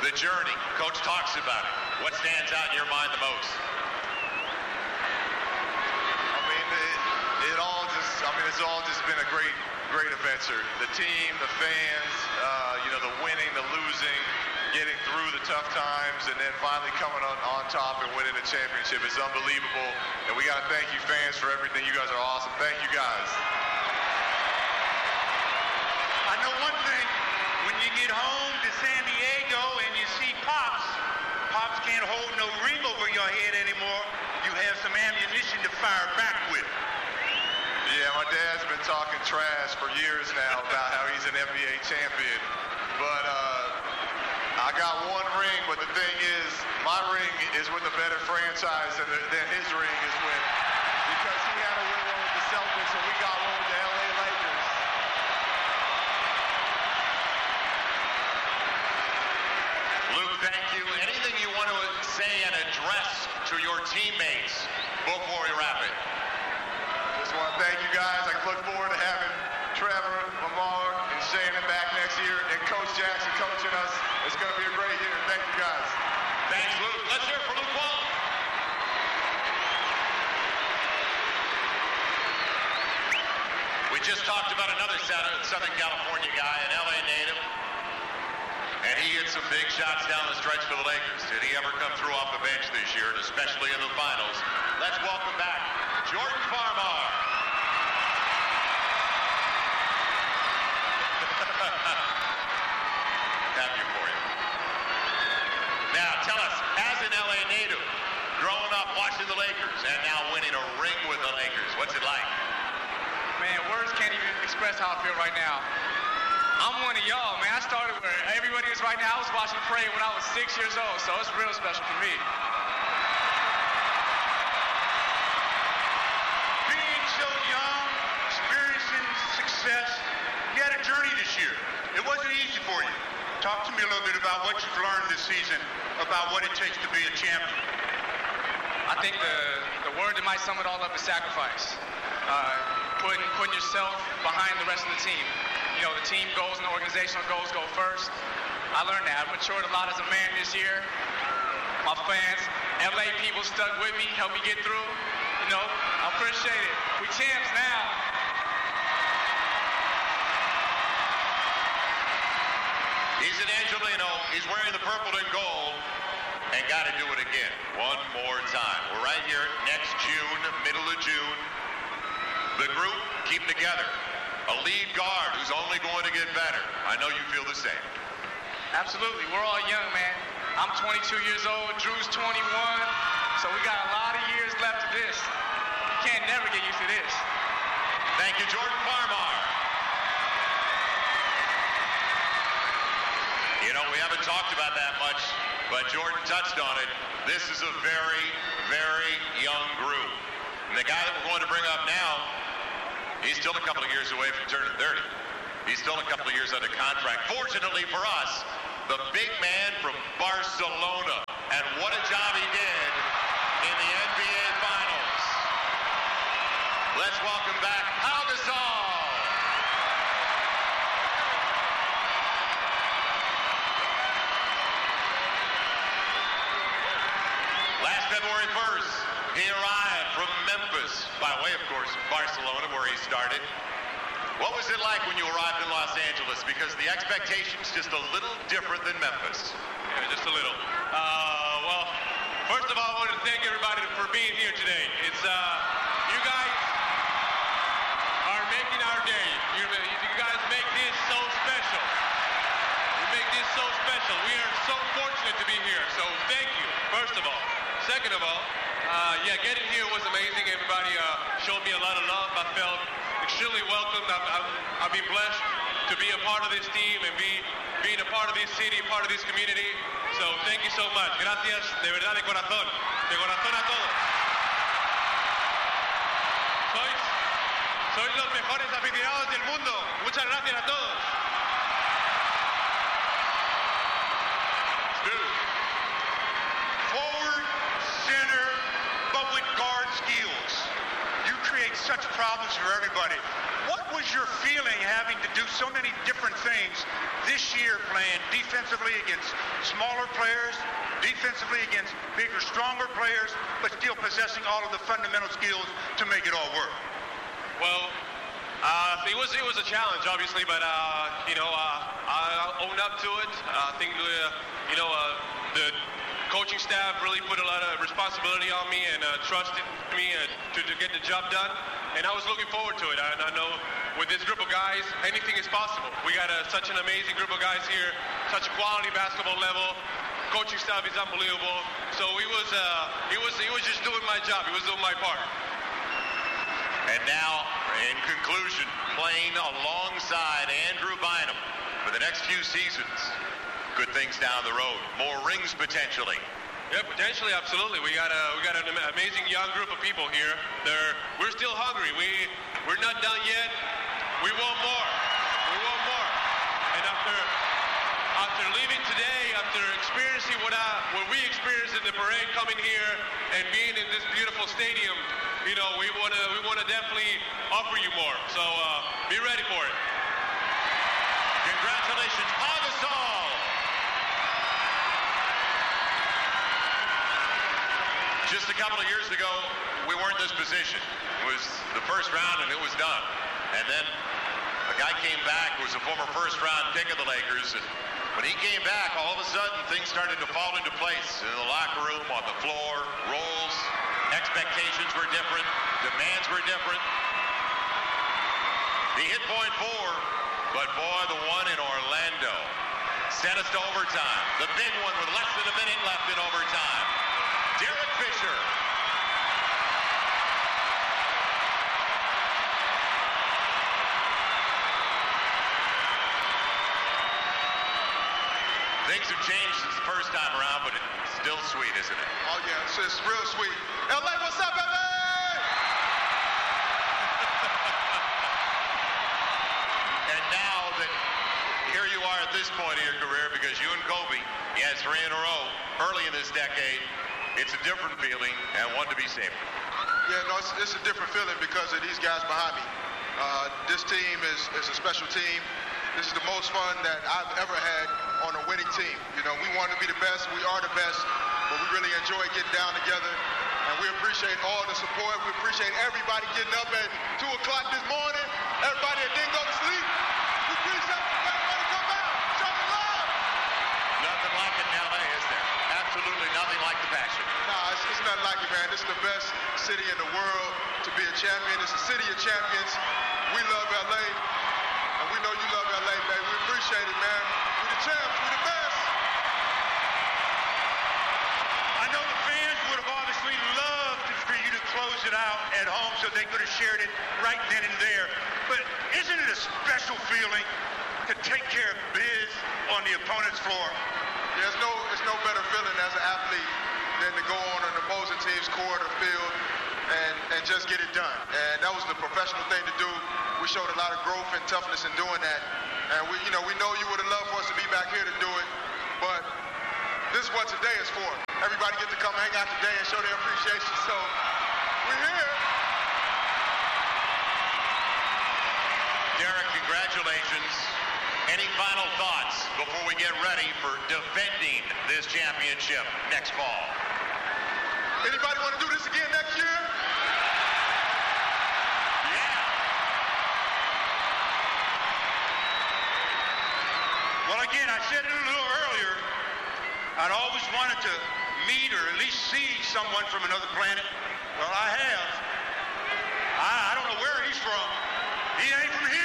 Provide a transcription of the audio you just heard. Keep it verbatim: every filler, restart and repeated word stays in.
the journey. Coach talks about it. What stands out in your mind the most? I mean, it, it all just, I mean, it's all just been a great, great adventure. The team, the fans, uh, you know, the winning, the losing, getting through the tough times, and then finally coming on, on top and winning the championship. It's unbelievable. And we got to thank you fans for everything. You guys are awesome. Thank you guys. I know one thing. When you get home to San Diego and you see Pops, Pops can't hold no ring over your head anymore. You have some ammunition to fire back with. Yeah, my dad's been talking trash for years now about how he's an N B A champion. But uh, I got one ring, but the thing is, my ring is with a better franchise than, the, than his ring is with. Because he had a win one with the Celtics and we got one with the L A Lakers. Luke, thank you. Anything you want to say and address to your teammates before we wrap it? Just want to thank you guys. I look forward to having Trevor, Lamar, and Shannon back next year, and Coach Jackson coaching us. It's going to be a great year. Thank you guys. Thanks, Luke. Let's hear it for Luke Walton. We just talked about another Southern California guy, an L A native. And he hit some big shots down the stretch for the Lakers. Did he ever come through off the bench this year, and especially in the finals? Let's welcome back Jordan Farmar. Happy for you. Now, tell us, as an L A native, growing up watching the Lakers, and now winning a ring with the Lakers, what's it like? Man, words can't even express how I feel right now. I'm one of y'all, man. I started where everybody is right now. I was watching Parade when I was six years old, so it's real special for me. Being so young, experiencing success, you had a journey this year. It wasn't easy for you. Talk to me a little bit about what you've learned this season, about what it takes to be a champion. I think the, the word that might sum it all up is sacrifice. Uh, putting, putting yourself behind the rest of the team. You know, the team goals and the organizational goals go first. I learned that. I've matured a lot as a man this year. My fans, L A people stuck with me, helped me get through. You know, I appreciate it. We champs now. He's an Angelino. He's wearing the purple and gold. And got to do it again. One more time. We're right here next June, middle of June. The group, keep together. A lead guard who's only going to get better. I know you feel the same. Absolutely. We're all young, man. I'm twenty-two years old. Drew's twenty-one. So we got a lot of years left of this. You can't never get used to this. Thank you, Jordan Farmar. You know, we haven't talked about that much, but Jordan touched on it. This is a very, very young group. And the guy that we're going to bring up now, he's still a couple of years away from turning thirty. He's still a couple of years under contract. Fortunately for us, the big man from Barcelona. And what a job he did in the N B A Finals. Let's welcome back Pau Gasol. Last February first, he arrived from Memphis, by way, of course, Barcelona, where he started. What was it like when you arrived in Los Angeles? Because the expectation's just a little different than Memphis. Yeah, just a little. Uh, well, first of all, I wanted to thank everybody for being here today. It's, uh, you guys are making our day. You, you guys make this so special. You make this so special. We are so fortunate to be here, so thank you, first of all. Second of all, uh, yeah, getting here was amazing. Everybody uh, showed me a lot of love. I felt extremely welcomed. I've, I've, I've been blessed to be a part of this team and be being a part of this city, part of this community. So thank you so much. Gracias de verdad de corazón. De corazón a todos. Sois, sois los mejores aficionados del mundo. Muchas gracias a todos. Dude. Forward, center, but with guard skills. You create such problems for everybody. What was your feeling having to do so many different things this year playing defensively against smaller players, defensively against bigger, stronger players, but still possessing all of the fundamental skills to make it all work? Well, uh, it was it was a challenge, obviously, but uh, you know, uh, I owned up to it. Uh, I think uh, you know uh, the coaching staff really put a lot of responsibility on me and uh, trusted me uh, to, to get the job done, and I was looking forward to it. And I know with this group of guys, anything is possible. We got a, such an amazing group of guys here, such a quality basketball level. Coaching staff is unbelievable. So he was uh, he was he was just doing my job. He was doing my part. And now, in conclusion, playing alongside Andrew Bynum for the next few seasons. Good things down the road. More rings potentially. Yeah, potentially, absolutely. We got a we got an amazing young group of people here. They're we're still hungry. We we're not done yet. We want more. We want more. And after after leaving today, after experiencing what I what we experienced in the parade, coming here and being in this beautiful stadium, you know, we wanna we wanna definitely offer you more. So uh, be ready for it. Congratulations, Pau Gasol. Just a couple of years ago, we weren't in this position. It was the first round and it was done. And then a guy came back who was a former first round pick of the Lakers. And when he came back, all of a sudden things started to fall into place in the locker room, on the floor, roles, expectations were different, demands were different. He hit point four, but boy, the one in Orlando sent us to overtime. The big one with less than a minute left in overtime. Derek Fisher. Things have changed since the first time around, but it's still sweet, isn't it? Oh, yeah, it's, it's real sweet. L A, what's up, L A? And now that here you are at this point of your career, because you and Kobe, he has three in a row early in this decade, it's a different feeling and one to be savored. Yeah, no, it's, it's a different feeling because of these guys behind me. Uh, this team is, is a special team. This is the most fun that I've ever had on a winning team. You know, we want to be the best. We are the best, but we really enjoy getting down together. And we appreciate all the support. We appreciate everybody getting up at two o'clock this morning. Everybody that didn't go to sleep. We appreciate everybody come out. Show me love. Nothing like it in L A, is there? Absolutely nothing like the passion. Nah, it's, it's nothing like it, man. This is the best city in the world to be a champion. It's a city of champions. We love L A, and we know you love L A, baby. We appreciate it, man. We the champs. We the best. I know the fans would have obviously loved for you to close it out at home so they could have shared it right then and there. But isn't it a special feeling to take care of biz on the opponent's floor? There's no, there's no better feeling as an athlete than to go on an opposing team's court or field and, and just get it done. And that was the professional thing to do. We showed a lot of growth and toughness in doing that. And we, you know, we know you would have loved for us to be back here to do it, but this is what today is for. Everybody get to come hang out today and show their appreciation. So we're here. Derek, congratulations. Any final thoughts before we get ready for defending this championship next fall? Anybody want to do this again next year? Yeah. Well, again, I said it a little earlier. I'd always wanted to meet or at least see someone from another planet. Well, I have. I, I don't know where he's from. He ain't from here.